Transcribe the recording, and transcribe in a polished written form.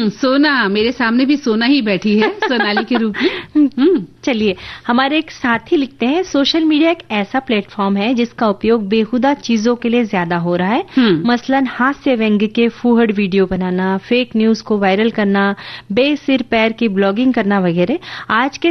सोना, मेरे सामने भी सोना ही बैठी है सोनाली के रूप में। चलिए, हमारे एक साथी लिखते हैं, सोशल मीडिया एक ऐसा प्लेटफॉर्म है जिसका उपयोग बेहुदा चीजों के लिए ज्यादा हो रहा है। मसलन हास्य व्यंग्य के फूहड़ वीडियो बनाना, फेक न्यूज को वायरल करना, बेसिर पैर की ब्लॉगिंग करना वगैरह। आज के